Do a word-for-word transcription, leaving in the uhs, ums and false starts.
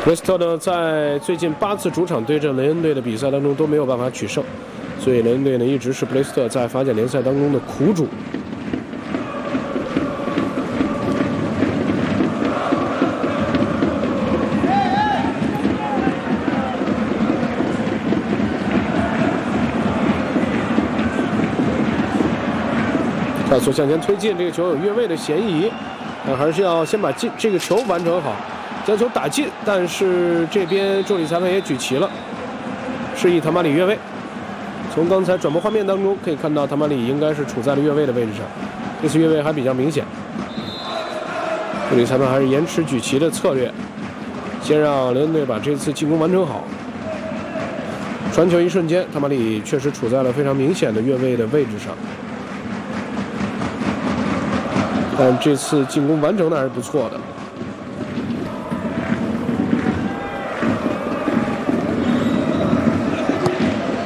布雷斯特呢，在最近八次主场对阵雷恩队的比赛当中都没有办法取胜，所以雷恩队呢一直是布雷斯特在法甲联赛当中的苦主。快速向前推进，这个球有越位的嫌疑，但还是要先把进这个球完成好。 将球打进，但是这边助理裁判也举旗了，示意塔马里越位。从刚才转播画面当中可以看到，塔马里应该是处在了越位的位置上，这次越位还比较明显。助理裁判还是延迟举旗的策略，先让雷恩队把这次进攻完成好。传球一瞬间，塔马里确实处在了非常明显的越位的位置上，但这次进攻完成的还是不错的。